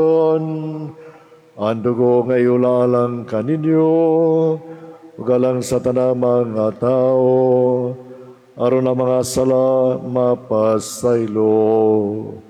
ang dugo nga iulalang kaninyo, ugalang sa tanang mga tao, aron ang mga sala mapasaylo.